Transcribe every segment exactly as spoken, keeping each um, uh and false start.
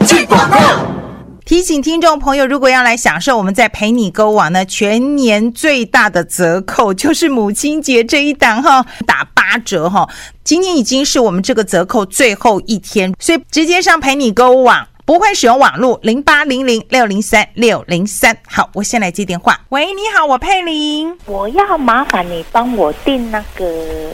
去广告。 提醒听众朋友，如果要来享受我们在陪你购网呢全年最大的折扣，就是母亲节这一档哈，打八折哈。今天已经是我们这个折扣最后一天，所以直接上陪你购网，不会使用网络零八零零六零三六零三。好，我先来接电话。喂，你好，我佩玲。 我要麻烦你帮我订那个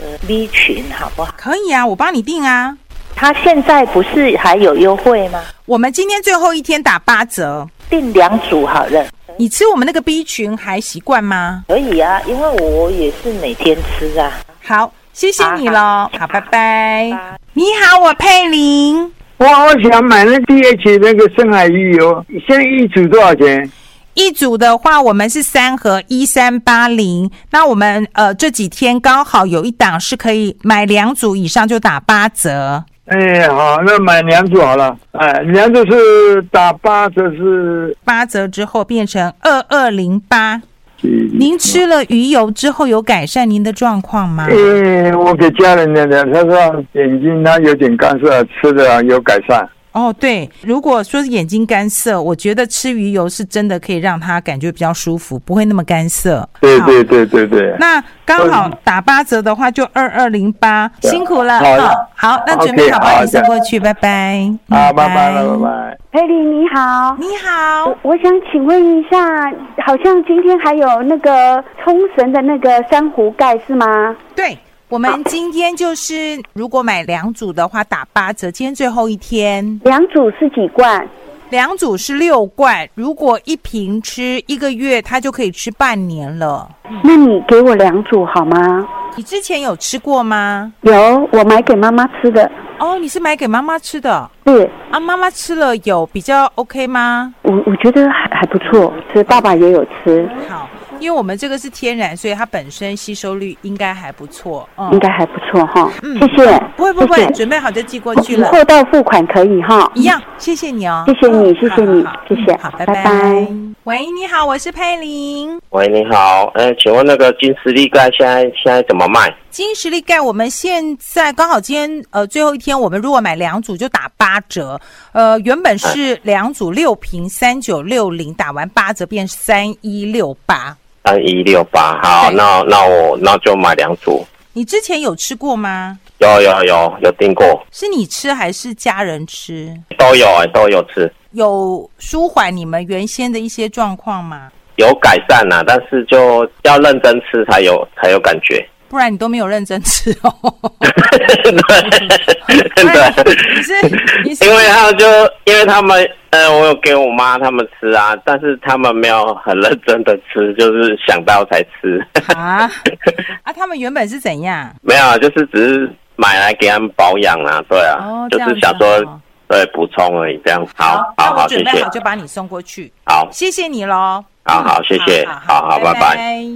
V 群好不好？ 可以啊，我帮你订啊。 他现在不是还有优惠吗？ 我们今天最后一天打八折， 订两组好了。 你吃我们那个 B 群还习惯吗？ 可以啊，因为我也是每天吃啊。 好，谢谢你咯。好，拜拜。你好，我佩玲。 我我想买那 D H 那个深海鱼油，现在一组多少钱？ 一组的话，我们是三盒一三八零。那我们呃这几天刚好有一档是可以买两组以上就打八折。 哎，好，那买两组好了。哎，两组是打八折，是八折之后变成二二零八。您吃了鱼油之后有改善您的状况吗？ 哎，我给家人讲讲，他说眼睛他有点干涩，吃的有改善。 哦，对，如果说是眼睛干涩，我觉得吃鱼油是真的可以让它感觉比较舒服，不会那么干涩。 对对对对对。 那刚好打八折的话就二二零八，辛苦了。 好， 好，那准备好把你送过去，拜拜。 好，拜拜了，拜拜。 佩玲你好。 你好， 我, 我想请问一下，好像今天还有那个冲绳的那个珊瑚盖是吗？ 对。我们今天就是如果买两组的话打八折，今天最后一天。 两组是几罐？ 两组是六罐，如果一瓶吃一个月，它就可以吃半年了。 那你给我两组好吗？ 你之前有吃过吗？ 有，我买给妈妈吃的。 哦，你是买给妈妈吃的？ 是啊，妈妈吃了有比较 OK 吗？ 我我觉得还还不错，所以爸爸也有吃。 好。因为我们这个是天然，所以它本身吸收率应该还不错， 嗯、应该还不错哈。 嗯， 谢谢。 不会不会，谢谢准备好就寄过去了。 货到付款可以哈。 一样，谢谢你哦。 谢谢你，谢谢你，谢谢。 好，拜拜。拜拜。喂，你好，我是佩玲。 喂，你好，呃，请问那个金实力钙现在现在怎么卖？ 金实力钙我们现在刚好今天呃最后一天，我们如果买两组就打八折，呃，原本是两组六瓶三九六零，打完八折变三一六八。 三一六八，好，那那我那就买两组。 你之前有吃过吗？ 有有有有订过。 是你吃还是家人吃？ 都有哎、欸，都有吃。 有舒缓你们原先的一些状况吗？ 有改善啦、啊，但是就要认真吃才有才有感觉。 不然你都没有认真吃哦。 对对， 你是你是因为他们就因为他们呃，我有给我妈他们吃啊，但是他们没有很认真的吃，就是想到才吃。 啊啊！他们原本是怎样？ 没有，就是只是买来给他们保养啊，对啊， 哦、 就是想说、哦、对补充而已，这样。好，好好，谢谢。 那我准备好就把你送过去。 好， 谢谢你咯。 好好，谢谢，好 好, 好, 好，拜拜。拜拜。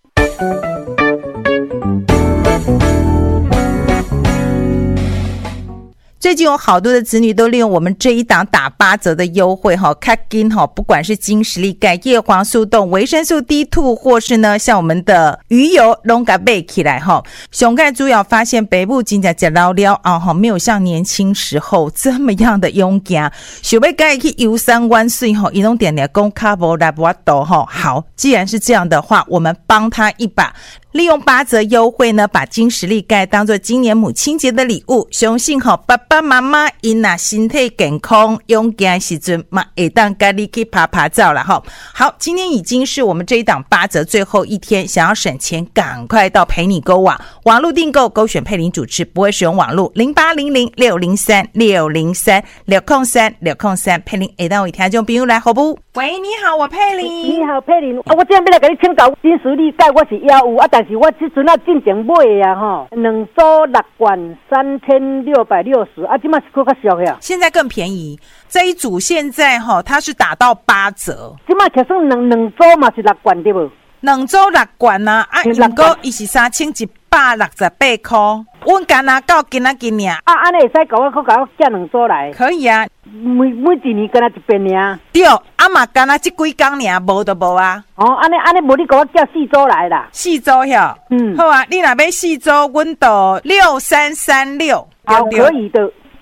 最近有好多的子女都利用我们这一档打八折的优惠哈，卡金哈，不管是金实力钙、叶黄素冻、维生素 D 二， 或是呢像我们的鱼油，拢给买起来哈。熊钙主要发现北部真的吃老了啊哈，没有像年轻时候这么样的勇敢，想要改去游山玩水哈，一种点点讲卡无来不多哈。好，既然是这样的话，我们帮他一把。利用八折优惠呢，把金实力钙当作今年母亲节的礼物，相信吼爸爸妈妈因那身体健康勇敢时阵嘛，会当跟你去拍拍照了哈。好，今天已经是我们这一档八折最后一天，想要省钱，赶快到陪你购网网络订购，勾选佩玲主持，不会使用网络零八零零六零三六零三六空三六空三，佩玲会当为听众朋友来好不？喂，你好，我佩玲。 你好，佩玲，啊，我这样要来给你请教金实力钙，我是也有啊，但是我这阵啊进前买的啊吼，两组六罐三千六百六十，啊，这嘛是更较俗呀。 现在更便宜，这一组现在哈、哦，它是打到八折。 这嘛其实两两组嘛是六罐对不？ 两组六罐啊，啊，不过伊是三千一百六十八块，我干那到今仔日尔。 啊，安尼会使搞我，搞我寄两组来。 可以啊， 每每一年干那一遍尔。 对，啊嘛干那这几天尔，无就无啊。 哦，安尼安尼，无你搞我寄四组来啦。 四组哟，嗯，好啊，你若要四组，阮到六三三六。 好，可以的。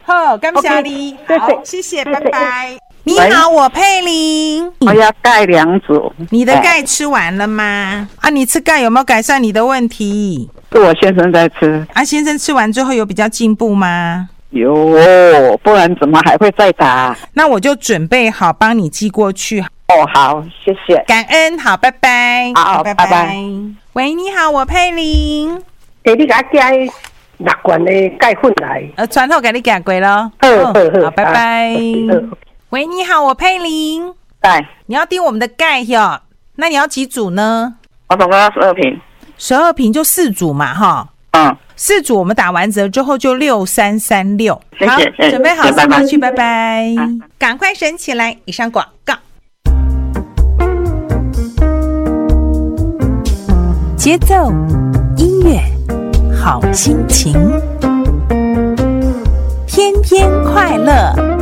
好，感谢你， OK， 好，谢谢， 谢谢拜拜。你好，我佩玲。 我要钙两组。 你的钙吃完了吗？啊，你吃钙有没有改善你的问题？ 是我先生在吃。 啊，先生吃完之后有比较进步吗？ 有，不然怎么还会再打？ 那我就准备好帮你寄过去。 哦，好，谢谢， 感恩，好，拜拜。 好，拜拜。 喂，你好，我佩玲。 给你给他加六罐的钙粉来。 呃，传后给你寄过咯。 好好好， 好，拜拜。 啊喂，你好，我佩玲。 钙， 你要订我们的钙哟？那你要几组呢？ 我总共要十二瓶。 十二瓶就四组嘛，哈。 嗯， 四组我们打完折之后就六三三六。 谢谢， 好， 谢谢准备好送过去，拜拜。 嗯、 赶快省起来。以上广告。节奏，音乐，好心情，天天快乐。